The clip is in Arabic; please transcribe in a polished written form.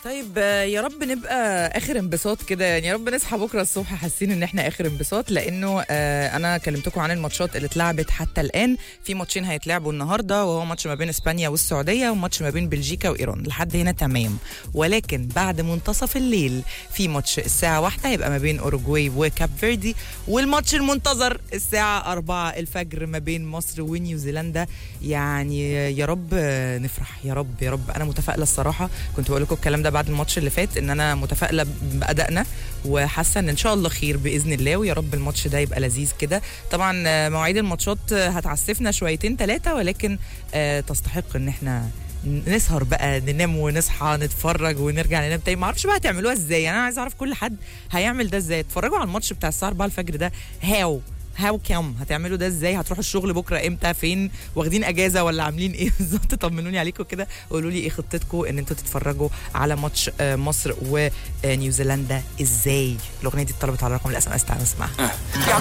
طيب يا رب نبقى اخر انبساط كده، يعني يا رب نصحى بكره الصبح حاسين ان احنا اخر انبساط، لانه انا كلمتكم عن الماتشات اللي اتلعبت حتى الان. في ماتشين هيتلعبوا النهارده، وهو ماتش ما بين اسبانيا والسعوديه، وماتش ما بين بلجيكا وايران. لحد هنا تمام، ولكن بعد منتصف الليل في ماتش الساعه 1 هيبقى ما بين اوروجواي وكاب فيردي، والماتش المنتظر الساعه 4 الفجر ما بين مصر ونيوزيلندا. يعني يا رب نفرح، يا رب يا رب. انا متفائله الصراحه، كنت بقول لكم الكلام ده بعد الماتش اللي فات، ان انا متفائله بادائنا وحاسه ان شاء الله خير باذن الله، ويا رب الماتش ده يبقى لذيذ كده. طبعا مواعيد الماتشات هتعسفنا شويتين ثلاثه، ولكن تستحق ان احنا نسهر بقى، ننام ونصحى نتفرج ونرجع ننام تاني. ما اعرفش بقى هتعملوها ازاي، انا عايز اعرف كل حد هيعمل ده ازاي. اتفرجوا على الماتش بتاع الساعه 4 الفجر ده، هاو كام هتعملوا ده ازاي؟ هتروحوا الشغل بكره امتى؟ فين؟ واخدين اجازه ولا عاملين ايه بالظبط؟ طمنوني عليكم كده، قولوا لي ايه خطتكم ان انتوا تتفرجوا على ماتش مصر ونيوزيلندا ازاي. الاغنيه دي اتطلبت على رقم الاس ام اس، تعالوا نسمعها.